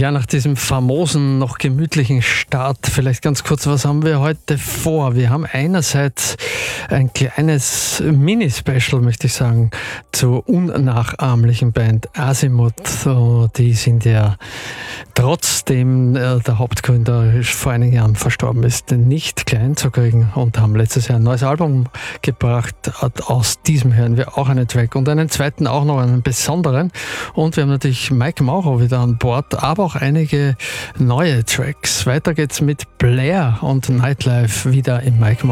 Ja, nach diesem famosen, noch gemütlichen Start, vielleicht ganz kurz, was haben wir heute vor? Wir haben einerseits ein kleines Mini-Special, möchte ich sagen, zur unnachahmlichen Band Azimuth. So, die sind ja trotzdem der Hauptgründer vor einigen Jahren verstorben ist, nicht klein zu kriegen und haben letztes Jahr ein neues Album gebracht. Aus diesem hören wir auch einen Track und einen zweiten auch noch, einen besonderen. Und wir haben natürlich Mike Mauro wieder an Bord, aber auch einige neue Tracks. Weiter geht's mit Blair und Nightlife wieder im Mike Mauro.